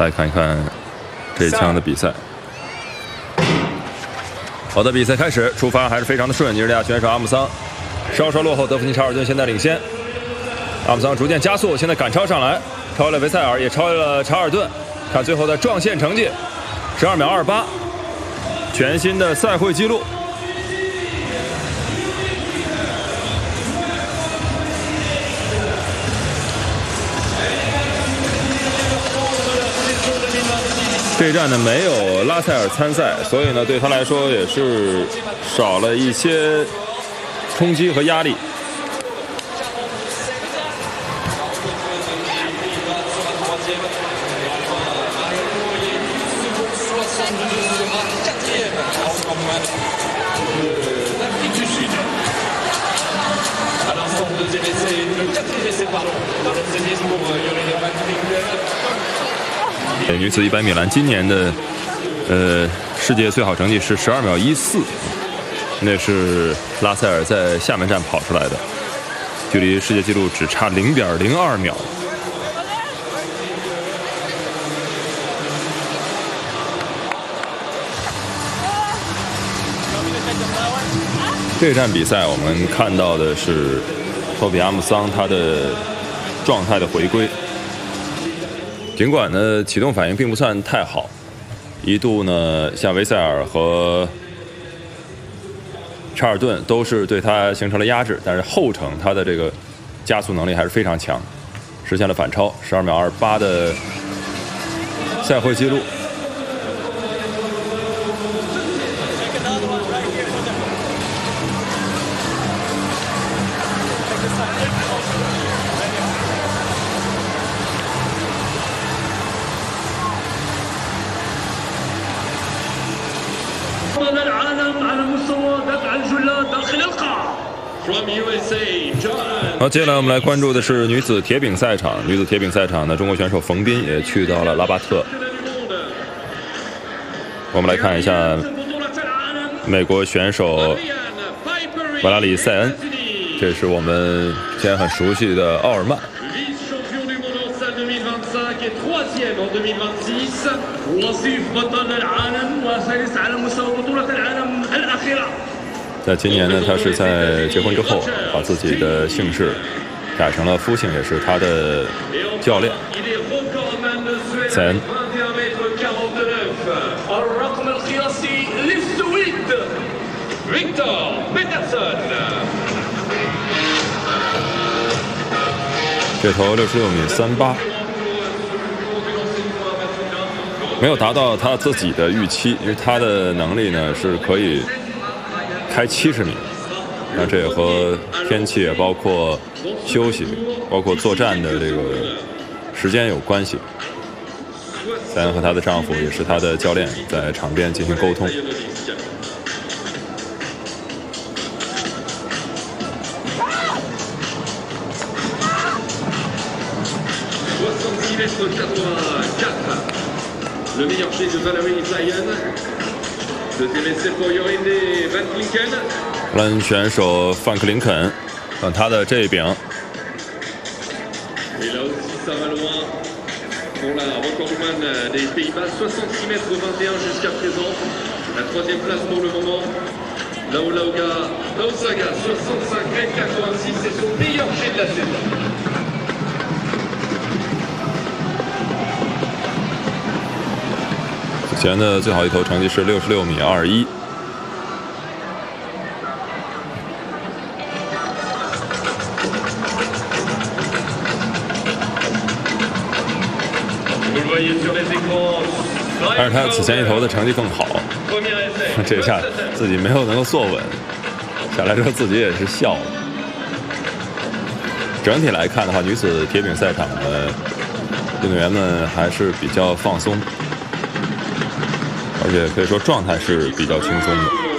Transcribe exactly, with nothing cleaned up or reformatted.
来看一看这一枪的比赛。好的，比赛开始，出发还是非常的顺。尼日利亚选手阿姆桑稍稍落后，德弗尼查尔顿现在领先。阿姆桑逐渐加速，现在赶超上来，超越了维塞尔，也超越了查尔顿。看最后的撞线成绩，十二秒二八，全新的赛会纪录。这一站呢没有拉塞尔参赛，所以呢对他来说也是少了一些冲击和压力。女子一百米栏今年的呃世界最好成绩是十二秒一四，那是拉塞尔在厦门站跑出来的，距离世界纪录只差零点零二秒。这站比赛我们看到的是托比阿姆桑他的状态的回归。尽管呢启动反应并不算太好，一度呢像维塞尔和查尔顿都是对他形成了压制，但是后程他的这个加速能力还是非常强，实现了反超十二秒二八的赛会纪录。好，接下来我们来关注的是女子铁饼赛场。女子铁饼赛场呢，中国选手冯彬也去到了拉巴特。我们来看一下美国选手瓦拉里塞恩，这是我们现在很熟悉的奥尔曼。在今年呢，他是在结婚之后把自己的姓氏改成了夫姓，也是他的教练塞恩。这头六十六米三八，没有达到他自己的预期，因为他的能力呢是可以开七十米，那这也和天气，包括休息，包括作战的这个时间有关系。塞恩和她的丈夫也是她的教练，在场边进行沟通。荷兰选手范克林肯，看他的这一柄。此前的最好一头成绩是六十六米二一。但是他此前一头的成绩更好，这下自己没有能够坐稳，下来之后自己也是笑了。整体来看的话，女子铁饼赛场的运动员们还是比较放松，而且可以说状态是比较轻松的。